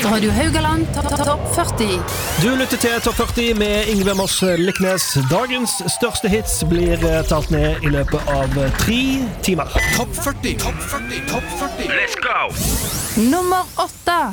Radio Haugaland Topp 40. Du lytter til Topp 40 med Yngve Moss Liknes. Dagens største hits blir talt ned i løpet av 3 timer. Topp 40. Topp 40. Topp 40. Let's go! Nummer 8.